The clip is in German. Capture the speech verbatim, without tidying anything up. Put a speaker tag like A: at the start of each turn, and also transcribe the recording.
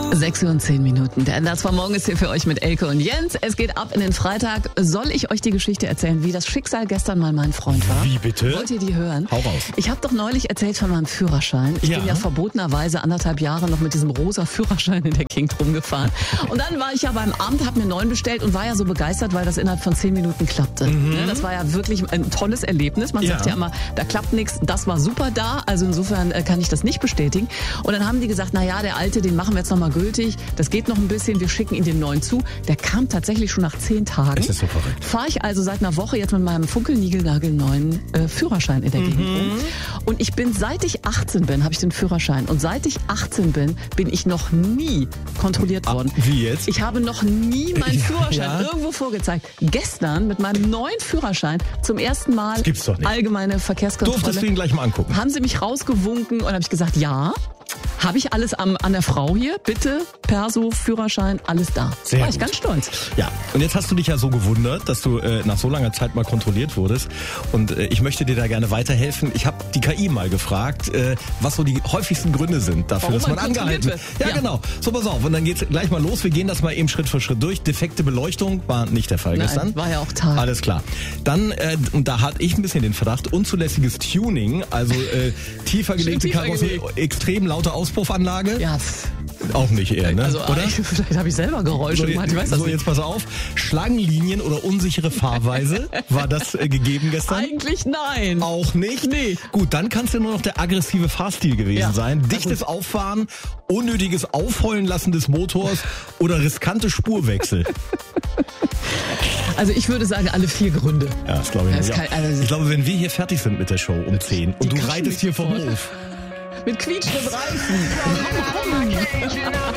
A: sechs Uhr und zehn Minuten. Der Ende von morgen ist hier für euch mit Elke und Jens. Es geht ab in den Freitag. Soll ich euch die Geschichte erzählen, wie das Schicksal gestern mal mein Freund war?
B: Wie bitte?
A: Wollt ihr die hören?
B: Hau raus.
A: Ich habe doch neulich erzählt von meinem Führerschein. Ich
B: Ja.
A: bin ja verbotenerweise anderthalb Jahre noch mit diesem rosa Führerschein in der Gegend rumgefahren. Und dann war ich ja beim Amt, habe mir einen neuen bestellt und war ja so begeistert, weil das innerhalb von zehn Minuten klappte.
B: Mhm.
A: Ja, das war ja wirklich ein tolles Erlebnis. Man
B: Ja.
A: sagt ja immer, da klappt nichts. Das war super da. Also insofern äh, kann ich das nicht bestätigen. Und dann haben die gesagt, na ja, der alte, den machen wir jetzt nochmal gültig. Das geht noch ein bisschen. Wir schicken ihn den neuen zu. Der kam tatsächlich schon nach zehn Tagen.
B: Das ist so verrückt.
A: Fahre ich also seit einer Woche jetzt mit meinem funkelnigelnagelneuen äh, Führerschein in der Gegend rum. Und ich bin, seit ich achtzehn bin, habe ich den Führerschein. Und seit ich achtzehn bin, bin ich noch nie kontrolliert worden.
B: Ah, wie jetzt?
A: Ich habe noch nie meinen
B: Ja,
A: Führerschein
B: ja.
A: irgendwo vorgezeigt. Gestern mit meinem neuen Führerschein zum ersten Mal
B: Das gibt's doch nicht.
A: allgemeine Verkehrskontrolle.
B: Durftest du ihn gleich mal angucken?
A: Haben sie mich rausgewunken und habe ich gesagt, ja. Habe ich alles am, an der Frau hier? Bitte, Perso, Führerschein, alles da.
B: Sehr
A: War ich
B: gut.
A: ganz stolz.
B: Ja, und jetzt hast du dich ja so gewundert, dass du äh, nach so langer Zeit mal kontrolliert wurdest. Und äh, ich möchte dir da gerne weiterhelfen. Ich habe die K I mal gefragt, äh, was so die häufigsten Gründe sind dafür,
A: Warum
B: dass man
A: man
B: angehalten wird.
A: kontrolliert
B: Ja,
A: wird. Ja.
B: genau. So, pass auf. Und dann geht's gleich mal los. Wir gehen das mal eben Schritt für Schritt durch. Defekte Beleuchtung war nicht der Fall
A: Nein,
B: gestern.
A: war ja auch Tag.
B: Alles klar. Dann, äh, und da hatte ich ein bisschen den Verdacht, unzulässiges Tuning, also äh, tiefer gelegte
A: tiefer
B: Karosserie,
A: gelegt.
B: extrem laute Auspuffanlage.
A: Ja, pff.
B: Auch nicht eher, ne?
A: Also
B: Oder?
A: ich, vielleicht habe ich selber Geräusche
B: So,
A: gemacht, ich weiß das
B: so,
A: nicht.
B: jetzt pass auf. Schlangenlinien oder unsichere Fahrweise, war das äh, gegeben gestern?
A: Eigentlich nein.
B: Auch nicht?
A: Nee.
B: Gut, dann kann es ja nur noch der aggressive Fahrstil gewesen
A: Ja,
B: sein.
A: na
B: Dichtes
A: gut.
B: Auffahren, unnötiges Aufheulen lassen des Motors oder riskante Spurwechsel.
A: Also ich würde sagen, alle vier Gründe.
B: Ja, das glaube ich
A: Das
B: nicht.
A: kann- also-
B: Ich glaube, wenn wir hier fertig sind mit der Show um zehn und
A: Die
B: du
A: quatschen
B: reitest
A: mich
B: hier vom
A: voll.
B: Hof.
A: Mit quietschenden Reifen.